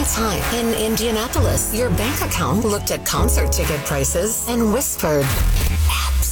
time. In Indianapolis, your bank account looked at concert ticket prices and whispered,